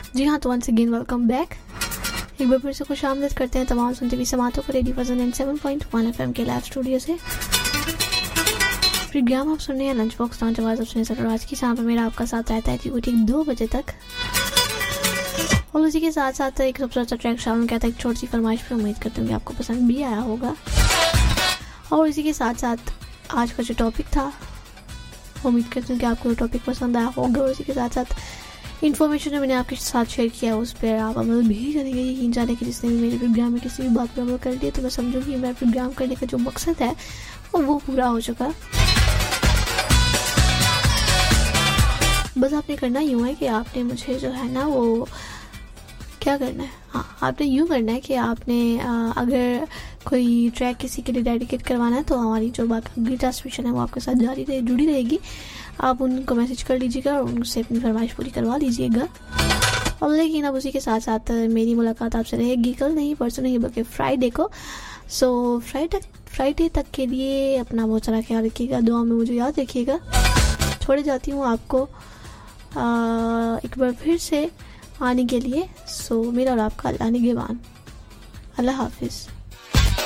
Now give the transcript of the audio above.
जी हाँ, तो once again welcome back. एक बार फिर से खुश आमदीद करते हैं तमाम सुनते हुए समातों को रेडियो 107.1 FM के लाइव स्टूडियो से। प्रोग्राम आप सुन रहे हैं लंच बॉक्स नौजवान सुनने सर, आज की शाम पर मेरा आपका साथ रहता है ठीक 2 बजे तक। और उसी के साथ साथ एक सबसे अच्छा ट्रैक शामिल किया था, एक छोटी सी फरमाइश पे। उम्मीद करती हूँ कि आपको पसंद भी आया होगा। और इसी के साथ साथ आज का जो टॉपिक था, उम्मीद करती हूँ कि आपको टॉपिक पसंद आया होगा। और इसी के साथ साथ इन्फॉर्मेशन जो मैंने आपके साथ शेयर किया उस पर आप अमल भी करेंगे। यकीन जाने कि जिसने भी मेरे प्रोग्राम में किसी भी बात पर अमल कर दिया तो मैं समझूंगी मेरा प्रोग्राम करने का जो मकसद है वो पूरा हो चुका। बस आपने करना यूँ है कि आपने मुझे जो है ना वो क्या करना है, हाँ आपने यूँ करना है कि आपने अगर कोई ट्रैक किसी के लिए डेडिकेट करवाना है तो हमारी जो बाकी ट्रांसमिशन है वो आपके साथ जुड़ी रहेगी। आप उनको मैसेज कर लीजिएगा और उनसे अपनी फरमाइश पूरी करवा लीजिएगा। और लेकिन अब उसी के साथ साथ मेरी मुलाकात आपसे रहेगी कल नहीं, परसों नहीं, बल्कि फ्राइडे को। सो फ्राइडे तक के लिए अपना बहुत सारा ख्याल रखिएगा, दुआ में मुझे याद रखिएगा। छोड़े जाती हूँ आपको एक बार फिर से आने के लिए। सो मेरा और आपका अल्लाह निगहबान। अल्लाह हाफिज़।